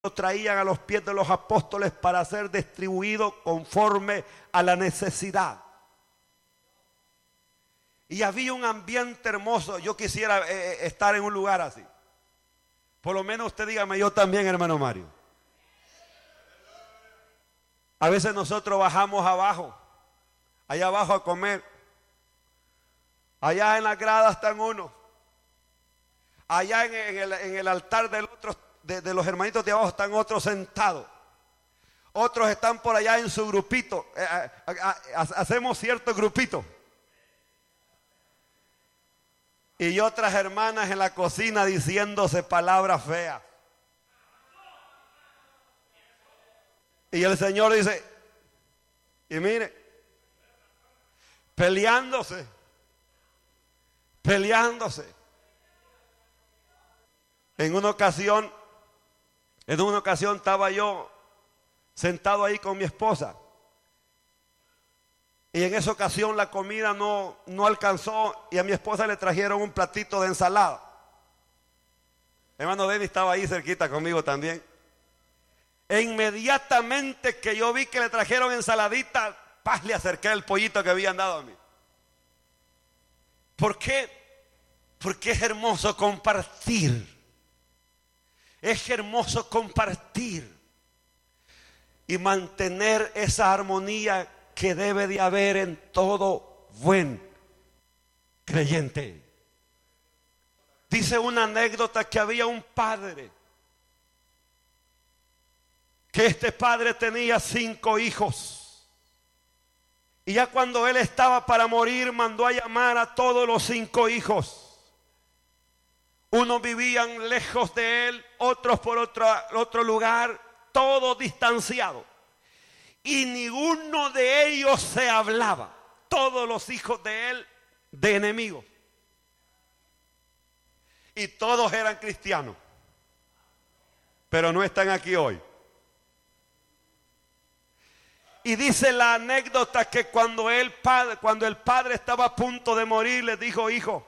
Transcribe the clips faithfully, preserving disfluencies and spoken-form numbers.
lo traían a los pies de los apóstoles para ser distribuido conforme a la necesidad. Y había un ambiente hermoso. Yo quisiera eh, estar en un lugar así. Por lo menos usted dígame, yo también, hermano Mario. A veces nosotros bajamos abajo, allá abajo a comer. Allá en las gradas están unos. Allá en, en, el, en el altar del otro, de, de los hermanitos de abajo están otros sentados. Otros están por allá en su grupito. Eh, a, a, a, hacemos cierto grupito. Y otras hermanas en la cocina diciéndose palabras feas. Y el Señor dice, y mire, peleándose, peleándose. En una ocasión, en una ocasión estaba yo sentado ahí con mi esposa. Y en esa ocasión la comida no, no alcanzó y a mi esposa le trajeron un platito de ensalada. Hermano Denny estaba ahí cerquita conmigo también. E inmediatamente que yo vi que le trajeron ensaladita, paz, le acerqué el pollito que habían dado a mí. ¿Por qué? Porque es hermoso compartir. Es hermoso compartir y mantener esa armonía que debe de haber en todo buen creyente. Dice una anécdota que había un padre, que este padre tenía cinco hijos. Y ya cuando él estaba para morir, mandó a llamar a todos los cinco hijos. Unos vivían lejos de él, otros por otro, otro lugar, todos distanciados. Y ninguno de ellos se hablaba. Todos los hijos de él de enemigos. Y todos eran cristianos. Pero no están aquí hoy. Y dice la anécdota que cuando el padre, cuando el padre estaba a punto de morir, le dijo: hijo,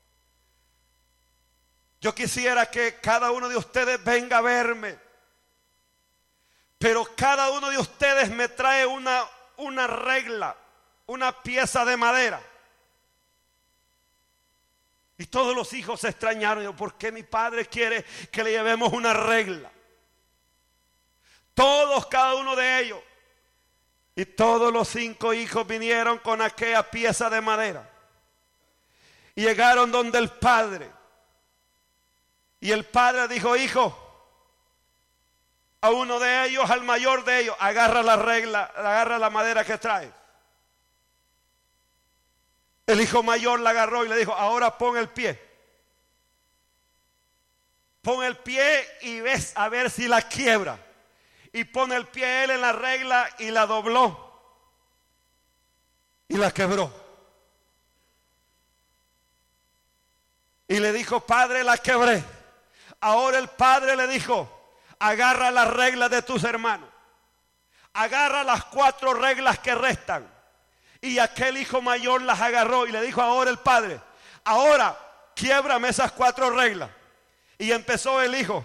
yo quisiera que cada uno de ustedes venga a verme, pero cada uno de ustedes me trae una, una regla, una pieza de madera. Y todos los hijos se extrañaron. Yo, ¿por qué mi padre quiere que le llevemos una regla? Todos, cada uno de ellos. Y todos los cinco hijos vinieron con aquella pieza de madera. Y llegaron donde el padre. Y el padre dijo: hijo, a uno de ellos, al mayor de ellos, agarra la regla, agarra la madera que trae. El hijo mayor la agarró y le dijo: ahora pon el pie. Pon el pie y ves a ver si la quiebra. Y pone el pie él en la regla y la dobló. Y la quebró. Y le dijo: padre, la quebré. Ahora el padre le dijo: agarra las reglas de tus hermanos. Agarra las cuatro reglas que restan. Y aquel hijo mayor las agarró y le dijo ahora el padre: ahora quiébrame esas cuatro reglas. Y empezó el hijo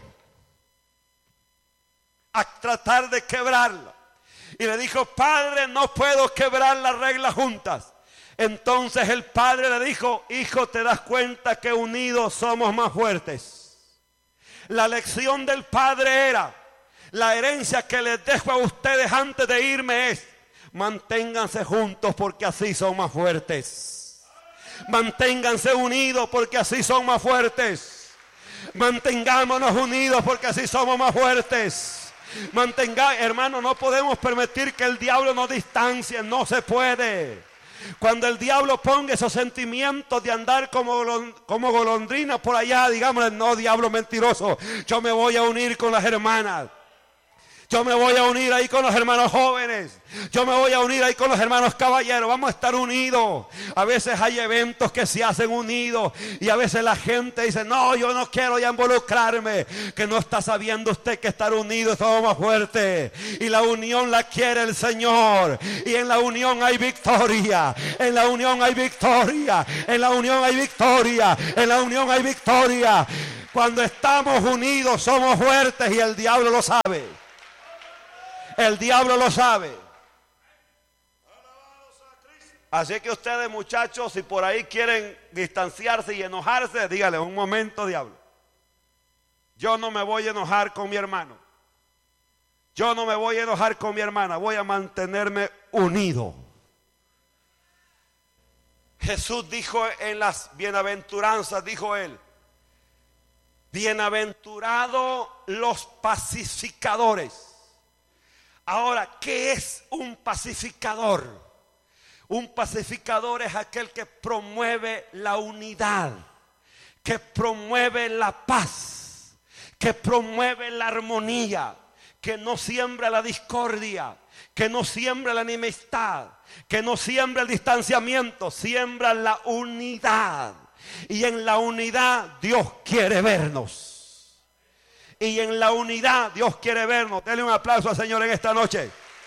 a tratar de quebrarla. Y le dijo: padre, no puedo quebrar las reglas juntas. Entonces el padre le dijo: hijo, ¿te das cuenta que unidos somos más fuertes? La lección del padre era: la herencia que les dejo a ustedes antes de irme es: manténganse juntos porque así son más fuertes. Manténganse unidos porque así son más fuertes. Mantengámonos unidos porque así somos más fuertes. Mantenga, hermano, no podemos permitir que el diablo nos distancie, no se puede. Cuando el diablo ponga esos sentimientos de andar como, como golondrina por allá, digámosle: no, diablo mentiroso, yo me voy a unir con las hermanas. Yo me voy a unir ahí con los hermanos jóvenes. Yo me voy a unir ahí con los hermanos caballeros. Vamos a estar unidos. A veces hay eventos que se hacen unidos. Y a veces la gente dice: no, yo no quiero ya involucrarme. Que no está sabiendo usted que estar unidos somos más fuertes. Y la unión la quiere el Señor. Y en la unión hay victoria. En la unión hay victoria. En la unión hay victoria. En la unión hay victoria. Cuando estamos unidos somos fuertes y el diablo lo sabe. El diablo lo sabe. Así que ustedes, muchachos, si por ahí quieren distanciarse y enojarse, díganle un momento, diablo. Yo no me voy a enojar con mi hermano. Yo no me voy a enojar con mi hermana. Voy a mantenerme unido. Jesús dijo en las bienaventuranzas, dijo él, bienaventurados los pacificadores. Ahora, ¿qué es un pacificador? Un pacificador es aquel que promueve la unidad, que promueve la paz, que promueve la armonía, que no siembra la discordia, que no siembra la enemistad, que no siembra el distanciamiento, siembra la unidad. Y en la unidad Dios quiere vernos. Y en la unidad Dios quiere vernos. Denle un aplauso al Señor en esta noche.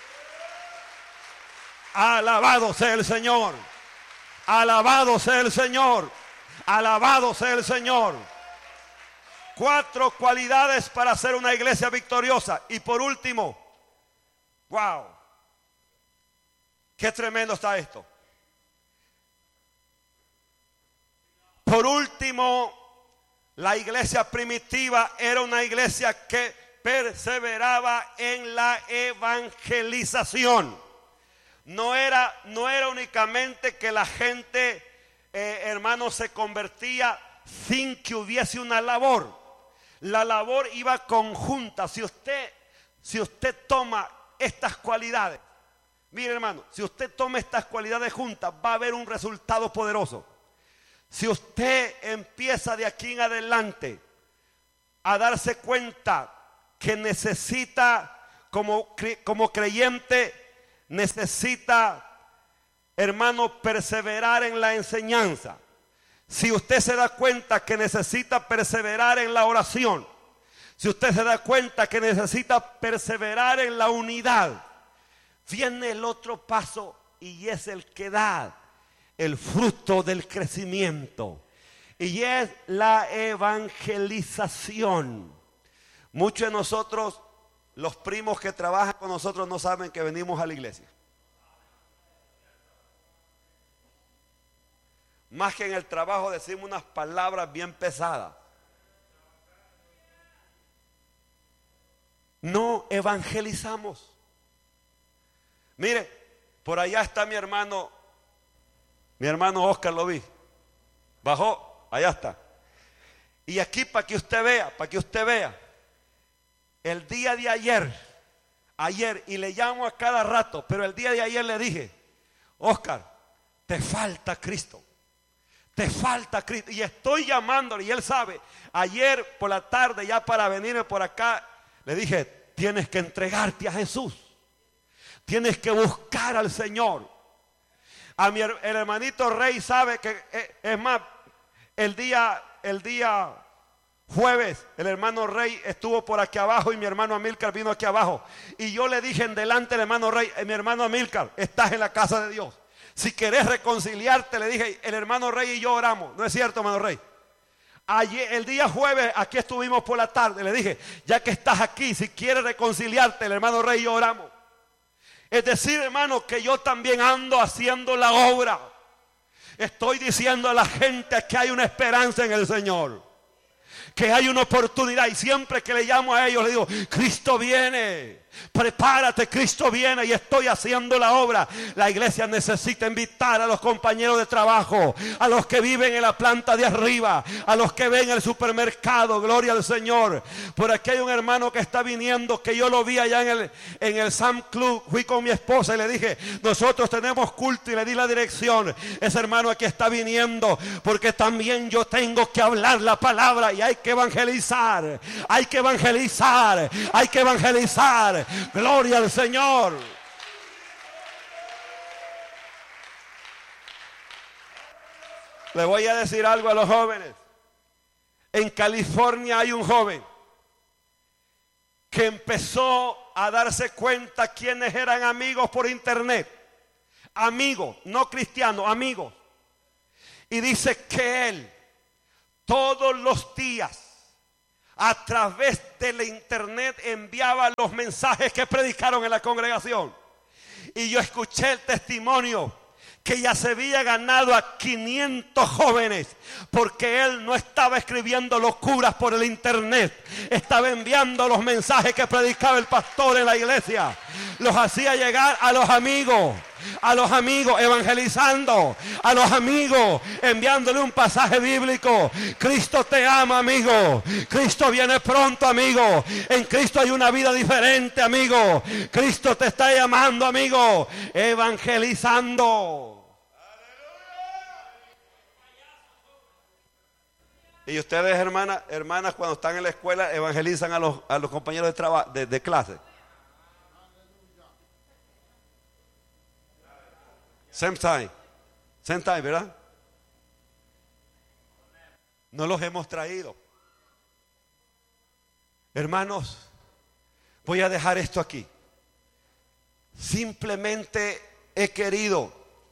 Alabado sea el Señor. Alabado sea el Señor. Alabado sea el Señor. Cuatro cualidades para hacer una iglesia victoriosa. Y por último, wow, qué tremendo está esto. Por último, la iglesia primitiva era una iglesia que perseveraba en la evangelización. No era, no era únicamente que la gente, eh, hermanos, se convertía sin que hubiese una labor. La labor iba conjunta. Si usted, si usted toma estas cualidades, mire hermano, si usted toma estas cualidades juntas, va a haber un resultado poderoso. Si usted empieza de aquí en adelante a darse cuenta que necesita, como, como creyente, necesita, hermano, perseverar en la enseñanza. Si usted se da cuenta que necesita perseverar en la oración, si usted se da cuenta que necesita perseverar en la unidad, viene el otro paso y es el que da el fruto del crecimiento, y es la evangelización. Muchos de nosotros, los primos que trabajan con nosotros, no saben que venimos a la iglesia. Más que en el trabajo decimos unas palabras bien pesadas. No evangelizamos. Mire, por allá está mi hermano, mi hermano Oscar, lo vi. Bajó, allá está. Y aquí para que usted vea, para que usted vea, el día de ayer, ayer, y le llamo a cada rato, pero el día de ayer le dije, Oscar, te falta Cristo. Te falta Cristo. Y estoy llamándole y él sabe. Ayer por la tarde, ya para venirme por acá, le dije, tienes que entregarte a Jesús. Tienes que buscar al Señor. A mi el hermanito Rey sabe que, es más, el día, el día jueves, el hermano Rey estuvo por aquí abajo y mi hermano Amílcar vino aquí abajo. Y yo le dije en delante del hermano Rey, mi hermano Amílcar, estás en la casa de Dios. Si querés reconciliarte, le dije, el hermano Rey y yo oramos. ¿No es cierto, hermano Rey? Ayer, el día jueves, aquí estuvimos por la tarde. Le dije, ya que estás aquí, si quieres reconciliarte, el hermano Rey y yo oramos. Es decir, hermano, que yo también ando haciendo la obra. Estoy diciendo a la gente que hay una esperanza en el Señor, que hay una oportunidad. Y siempre que le llamo a ellos, le digo, Cristo viene. Prepárate, Cristo viene, y estoy haciendo la obra. La iglesia necesita invitar a los compañeros de trabajo, a los que viven en la planta de arriba, a los que ven el supermercado. Gloria al Señor. Por aquí hay un hermano que está viniendo, que yo lo vi allá en el, en el Sam Club. Fui con mi esposa y le dije, nosotros tenemos culto, y le di la dirección. Ese hermano aquí está viniendo porque también yo tengo que hablar la palabra, y hay que evangelizar, hay que evangelizar, hay que evangelizar. Gloria al Señor. Le voy a decir algo a los jóvenes. En California hay un joven que empezó a darse cuenta quiénes eran amigos por internet. Amigos, no cristianos, amigos. Y dice que él todos los días a través de la internet enviaba los mensajes que predicaron en la congregación. Y yo escuché el testimonio que ya se había ganado a quinientos jóvenes, porque él no estaba escribiendo locuras por el internet, estaba enviando los mensajes que predicaba el pastor en la iglesia, los hacía llegar a los amigos, a los amigos evangelizando, a los amigos enviándole un pasaje bíblico. Cristo te ama, amigo. Cristo viene pronto, amigo. En Cristo hay una vida diferente, amigo. Cristo te está llamando, amigo. Evangelizando. Y ustedes, hermanas, hermanas, cuando están en la escuela, evangelizan a los, a los compañeros de, traba, de, de clase. Same time. Same time, ¿verdad? No los hemos traído. Hermanos, voy a dejar esto aquí. Simplemente he querido,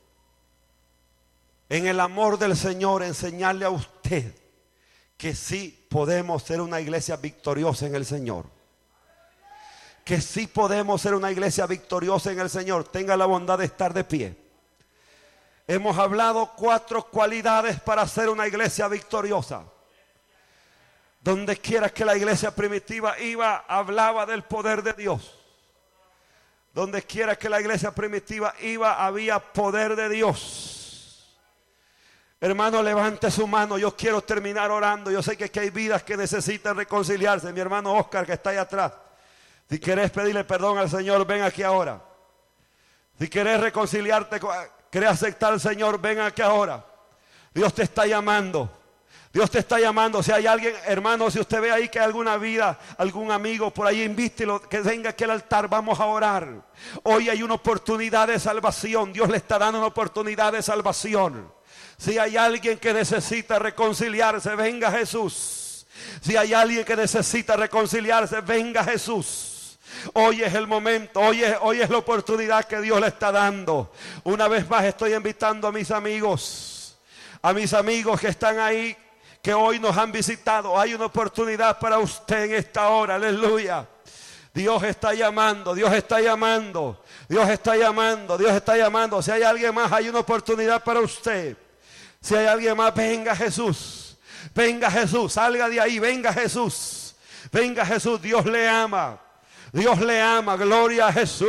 en el amor del Señor, enseñarle a usted que sí podemos ser una iglesia victoriosa en el Señor. Que sí podemos ser una iglesia victoriosa en el Señor. Tenga la bondad de estar de pie. Hemos hablado cuatro cualidades para ser una iglesia victoriosa. Donde quiera que la iglesia primitiva iba, hablaba del poder de Dios. Donde quiera que la iglesia primitiva iba, había poder de Dios. Hermano, levante su mano. Yo quiero terminar orando. Yo sé que aquí hay vidas que necesitan reconciliarse. Mi hermano Oscar, que está ahí atrás. Si querés pedirle perdón al Señor, ven aquí ahora. Si querés reconciliarte, querés aceptar al Señor, ven aquí ahora. Dios te está llamando. Dios te está llamando. Si hay alguien, hermano, si usted ve ahí que hay alguna vida, algún amigo por ahí, invítelo, que venga aquí al altar, vamos a orar. Hoy hay una oportunidad de salvación. Dios le está dando una oportunidad de salvación. Si hay alguien que necesita reconciliarse, venga Jesús. Si hay alguien que necesita reconciliarse, venga Jesús. Hoy es el momento, hoy es, hoy es la oportunidad que Dios le está dando. Una vez más estoy invitando a mis amigos, a mis amigos que están ahí, que hoy nos han visitado. Hay una oportunidad para usted en esta hora, aleluya. Dios está llamando, Dios está llamando, Dios está llamando, Dios está llamando. Si hay alguien más, hay una oportunidad para usted. Si hay alguien más, venga Jesús, venga Jesús, salga de ahí, venga Jesús, venga Jesús, Dios le ama. Dios le ama, gloria a Jesús.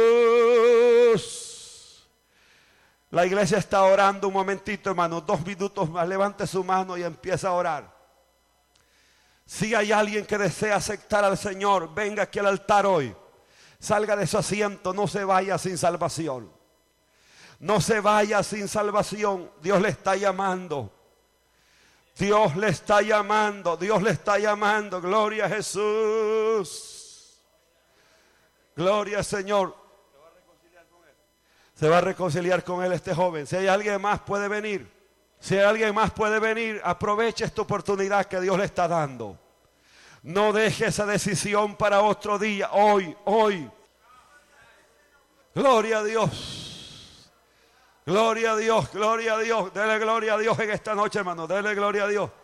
La iglesia está orando un momentito, hermano, dos minutos más, levante su mano y empieza a orar. Si hay alguien que desea aceptar al Señor, venga aquí al altar hoy. Salga de su asiento, no se vaya sin salvación. No se vaya sin salvación, Dios le está llamando. Dios le está llamando, Dios le está llamando, gloria a Jesús. Gloria al Señor. Se va a reconciliar con él este joven. Si hay alguien más, puede venir. Si hay alguien más, puede venir. Aproveche esta oportunidad que Dios le está dando. No deje esa decisión para otro día. Hoy, hoy. Gloria a Dios. Gloria a Dios, gloria a Dios. Dele gloria a Dios en esta noche, hermano. Dele gloria a Dios.